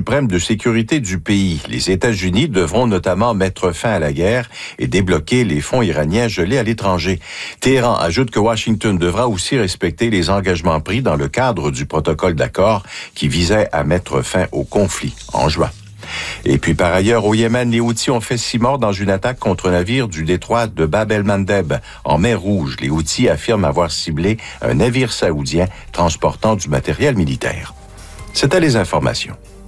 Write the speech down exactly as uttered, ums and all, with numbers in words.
suprême de sécurité du pays. Les États-Unis devront notamment mettre fin à la guerre et débloquer les fonds iraniens gelés à l'étranger. Téhéran ajoute que Washington devra aussi respecter les engagements pris dans le cadre du protocole d'accord qui visait à mettre fin au conflit en juin. Et puis par ailleurs, au Yémen, les Houthis ont fait six morts dans une attaque contre un navire du détroit de Bab el-Mandeb, en mer Rouge. Les Houthis affirment avoir ciblé un navire saoudien transportant du matériel militaire. C'était les informations.